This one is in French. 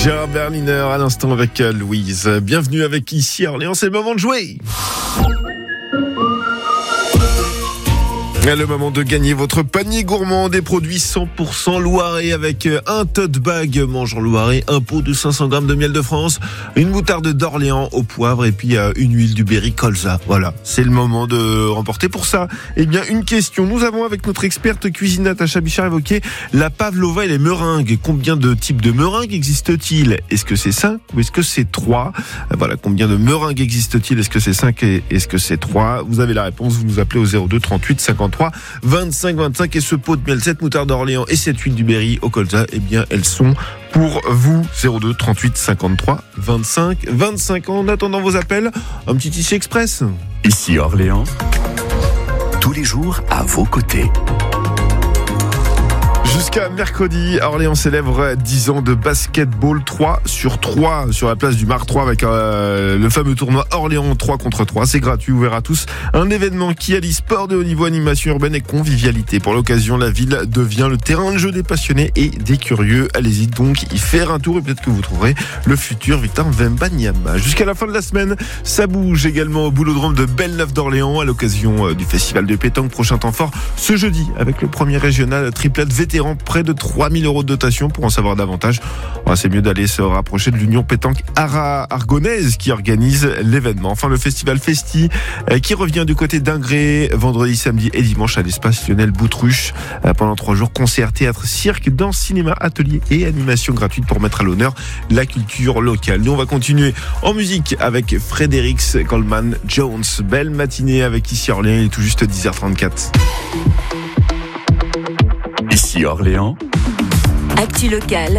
Gérard Berliner à l'instant avec Louise. Bienvenue avec Ici à Orléans, c'est le moment de jouer. Le moment de gagner votre panier gourmand, des produits 100% Loiret avec un tote bag Mange en Loiret, un pot de 500 grammes de miel de France, une moutarde d'Orléans au poivre et puis une huile du Berry colza. Voilà, c'est le moment de remporter. Pour ça, eh bien, une question. Nous avons avec notre experte cuisine Natacha Bichard évoqué la pavlova et les meringues. Combien de types de meringues existent-ils ? Est-ce que c'est 5 ou est-ce que c'est 3 ? Voilà, combien de meringues existent-ils ? Est-ce que c'est 5 et est-ce que c'est 3 ? Vous avez la réponse, vous nous appelez au 02 38 53 25 25 et ce pot de miel, cette moutarde d'Orléans et cette huile du Berry au colza, eh bien elles sont pour vous. 02 38 53 25 25. En attendant vos appels, un petit Ici Express. Ici Orléans, tous les jours à vos côtés. Jusqu'à mercredi, Orléans célèbre 10 ans de basketball 3 sur 3 sur la place du Mar 3 avec le fameux tournoi Orléans 3 contre 3. C'est gratuit, ouvert à tous. Un événement qui allie sport de haut niveau, animation urbaine et convivialité. Pour l'occasion, la ville devient le terrain de jeu des passionnés et des curieux. Allez-y donc y faire un tour et peut-être que vous trouverez le futur Victor Wembanyama. Jusqu'à la fin de la semaine, ça bouge également au boulodrome de Belle-Neuve d'Orléans à l'occasion du festival de pétanque. Prochain temps fort ce jeudi avec le premier régional triplette vétéran. Près de 3 000 € de dotation. Pour en savoir davantage, c'est mieux d'aller se rapprocher de l'Union Pétanque Argonnaise qui organise l'événement. Enfin, le festival Festi qui revient du côté d'Ingré vendredi, samedi et dimanche à l'espace Lionel Boutruche. Pendant 3 jours, concert, théâtre, cirque, danse, cinéma, atelier et animation gratuite pour mettre à l'honneur la culture locale. Nous, on va continuer en musique avec Fredericks Coleman Jones. Belle matinée avec Ici Orléans, il est tout juste 10h34. Ici Orléans, Actu locale,